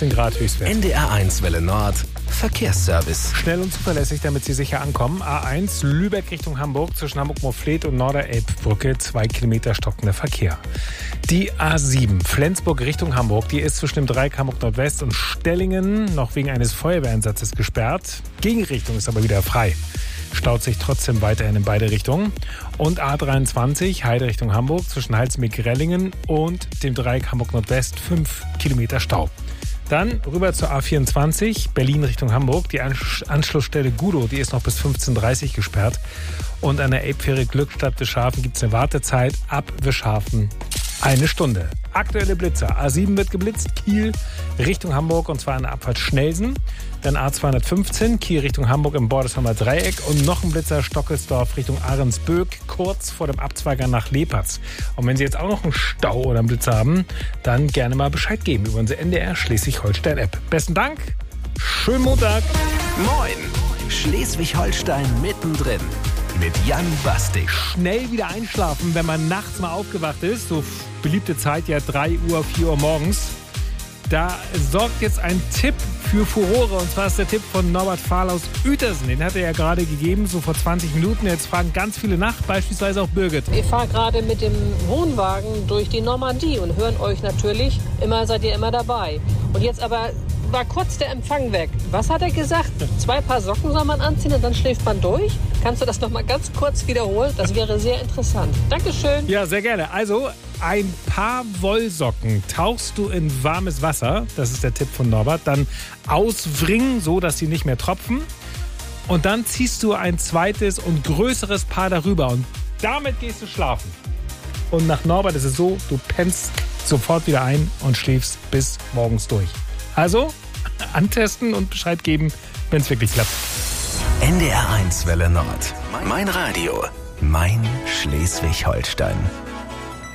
18 Grad Höchstwert. NDR1 Welle Nord. Verkehrsservice. Schnell und zuverlässig, damit Sie sicher ankommen. A1 Lübeck Richtung Hamburg zwischen Hamburg-Moorfleet und Norderelbbrücke 2 Kilometer stockender Verkehr. Die A7 Flensburg Richtung Hamburg, die ist zwischen dem Dreieck Hamburg Nordwest und Stellingen noch wegen eines Feuerwehreinsatzes gesperrt. Gegenrichtung ist aber wieder frei. Staut sich trotzdem weiterhin in beide Richtungen. Und A23 Heide Richtung Hamburg zwischen Halsmeg-Rellingen und dem Dreieck Hamburg Nordwest 5 Kilometer Stau. Dann rüber zur A24, Berlin Richtung Hamburg. Die Anschlussstelle Gudow, die ist noch bis 15:30 Uhr gesperrt. Und an der Elbfähre Glückstadt Wischhafen gibt es eine Wartezeit ab Wischhafen 1 Stunde. Aktuelle Blitzer. A7 wird geblitzt, Kiel Richtung Hamburg und zwar an der Abfahrt Schnelsen. Dann A215, Kiel Richtung Hamburg im Bordersheimer Dreieck und noch ein Blitzer Stockelsdorf Richtung Ahrensböck, kurz vor dem Abzweiger nach Lepatz. Und wenn Sie jetzt auch noch einen Stau oder einen Blitzer haben, dann gerne mal Bescheid geben über unsere NDR Schleswig-Holstein-App. Besten Dank, schönen Montag. Moin, Schleswig-Holstein mittendrin mit Jan Bastik. Schnell wieder einschlafen, wenn man nachts mal aufgewacht ist. So beliebte Zeit, ja 3 Uhr, 4 Uhr morgens. Da sorgt jetzt ein Tipp für Furore. Und zwar ist der Tipp von Norbert Fahl aus Uetersen. Den hat er ja gerade gegeben, so vor 20 Minuten. Jetzt fragen ganz viele nach, beispielsweise auch Birgit. Ich fahre gerade mit dem Wohnwagen durch die Normandie und hören euch natürlich. Seid ihr immer dabei. Und jetzt aber war kurz der Empfang weg. Was hat er gesagt? 2 Paar Socken soll man anziehen und dann schläft man durch? Kannst du das noch mal ganz kurz wiederholen? Das wäre sehr interessant. Dankeschön. Ja, sehr gerne. Also, ein paar Wollsocken tauchst du in warmes Wasser. Das ist der Tipp von Norbert. Dann auswringen, so dass sie nicht mehr tropfen. Und dann ziehst du ein zweites und größeres Paar darüber. Und damit gehst du schlafen. Und nach Norbert ist es so, du pennst sofort wieder ein und schläfst bis morgens durch. Also, antesten und Bescheid geben, wenn es wirklich klappt. NDR1 Welle Nord. Mein Radio. Mein Schleswig-Holstein.